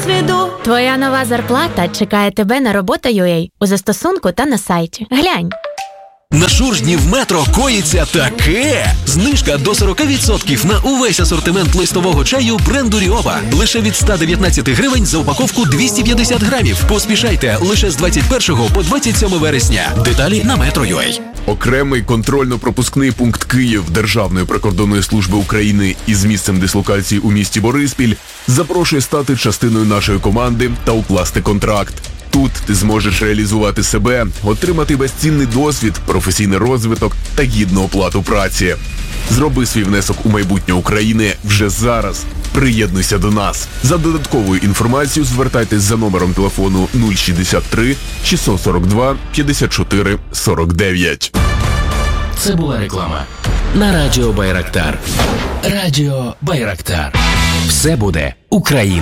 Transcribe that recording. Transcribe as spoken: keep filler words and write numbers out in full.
досвіду. Твоя нова зарплата чекає тебе на робота точка ю а у застосунку та на сайті. Глянь. На Шуржні в Метро коїться таке! Знижка до сорок відсотків на увесь асортимент листового чаю бренду Ріоба. Лише від ста дев'ятнадцяти гривень за упаковку двісті п'ятдесят грамів. Поспішайте, лише з двадцять першого по двадцять сьоме вересня. Деталі на метро точка ю а. Окремий контрольно-пропускний пункт Київ Державної прикордонної служби України із місцем дислокації у місті Бориспіль запрошує стати частиною нашої команди та укласти контракт. Тут ти зможеш реалізувати себе, отримати безцінний досвід, професійний розвиток та гідну оплату праці. Зроби свій внесок у майбутнє України вже зараз. Приєднуйся до нас. За додатковою інформацією звертайтесь за номером телефону нуль шістдесят три шістсот сорок два п'ятдесят чотири сорок дев'ять. Це була реклама на Радіо Байрактар. Радіо Байрактар. Все буде Україна.